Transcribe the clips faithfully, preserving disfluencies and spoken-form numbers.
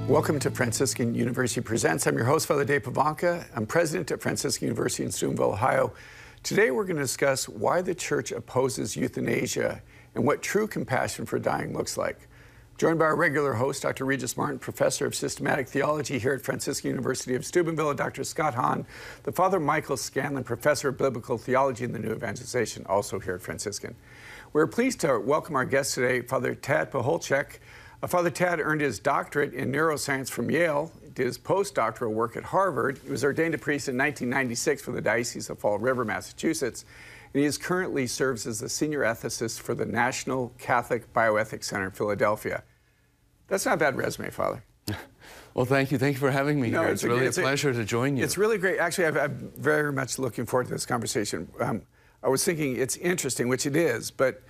Welcome to Franciscan University Presents. I'm your host, Father Dave Pivonka. I'm president at Franciscan University in Steubenville, Ohio. Today we're going to discuss why the church opposes euthanasia and what true compassion for dying looks like. Joined by our regular host, Doctor Regis Martin, professor of systematic theology here at Franciscan University of Steubenville, and Doctor Scott Hahn, the Father Michael Scanlon, professor of biblical theology in the New Evangelization, also here at Franciscan. We're pleased to welcome our guest today, Father Tad Pacholczyk. Uh, Father Tad earned his doctorate in neuroscience from Yale, did his postdoctoral work at Harvard. He was ordained a priest in nineteen ninety-six for the Diocese of Fall River, Massachusetts, and he is currently serves as the senior ethicist for the National Catholic Bioethics Center in Philadelphia. That's not a bad resume, Father. Well, thank you. Thank you for having me no, here. It's, it's really it's a pleasure a, to join you. It's really great. Actually, I've, I'm very much looking forward to this conversation. Um, I was thinking it's interesting, which it is, but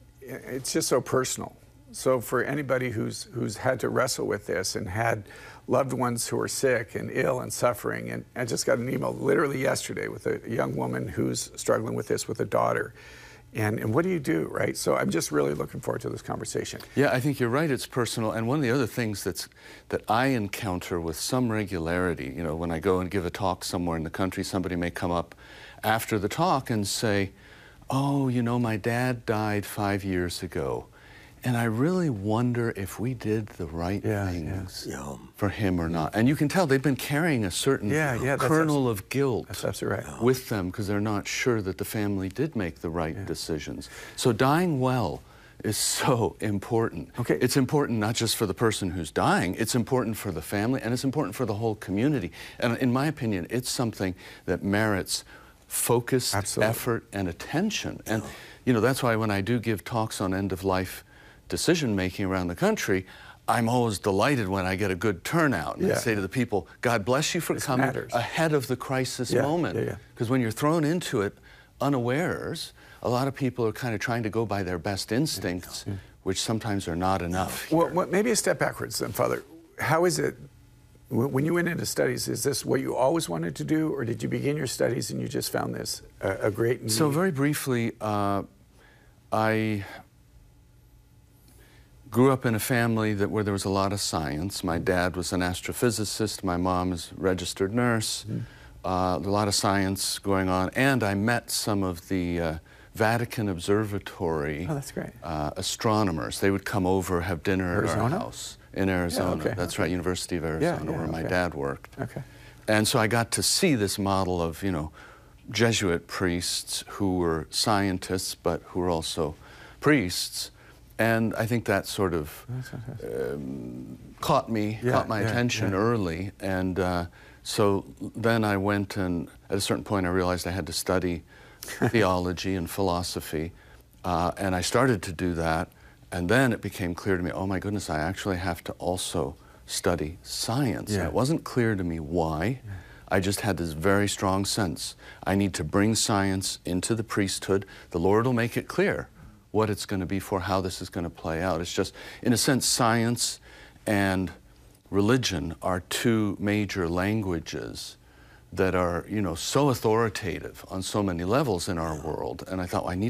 it's just so personal. So for anybody who's who's had to wrestle with this and had loved ones who are sick and ill and suffering, and I just got an email literally yesterday with a young woman who's struggling with this with a daughter. And, and what do you do, right? So I'm just really looking forward to this conversation. Yeah, I think you're right. It's personal. And one of the other things that's that I encounter with some regularity, you know, when I go and give a talk somewhere in the country, somebody may come up after the talk and say, oh, you know, my dad died five years ago. And I really wonder if we did the right yeah, things yeah. for him or not. And you can tell they've been carrying a certain yeah, yeah, kernel of guilt that's absolutely right. with them because they're not sure that the family did make the right yeah. decisions. So dying well is so important. Okay. It's important not just for the person who's dying, it's important for the family, and it's important for the whole community. And in my opinion, it's something that merits focused absolutely. effort and attention. And you know, that's why when I do give talks on end-of-life decision-making around the country, I'm always delighted when I get a good turnout. And yeah. I say to the people, God bless you for this coming matters. ahead of the crisis yeah, moment. Because yeah, yeah. when you're thrown into it unawares, a lot of people are kind of trying to go by their best instincts, yeah. which sometimes are not enough. Well, well, maybe a step backwards then, Father. How is it, when you went into studies, is this what you always wanted to do, or did you begin your studies and you just found this a, a great need? So very briefly, uh, I grew up in a family that where there was a lot of science. My dad was an astrophysicist. My mom is a registered nurse. Mm-hmm. uh, a lot of science going on. And I met some of the uh, Vatican Observatory oh, that's great. Uh, astronomers. They would come over, have dinner Arizona? at our house in Arizona. Yeah, okay, That's okay. right, University of Arizona, yeah, yeah, where okay. my dad worked. Okay. And so I got to see this model of, you know, Jesuit priests who were scientists, but who were also priests. And I think that sort of um, caught me, yeah, caught my yeah, attention yeah. early. And uh, so then I went and at a certain point I realized I had to study theology and philosophy. Uh, and I started to do that. And then it became clear to me, oh my goodness, I actually have to also study science. Yeah. And it wasn't clear to me why. Yeah. I just had this very strong sense. I need to bring science into the priesthood. The Lord will make it clear what it's going to be for, how this is going to play out. It's just, in a sense, science and religion are two major languages that are, you know, so authoritative on so many levels in our world. And I thought, well, I need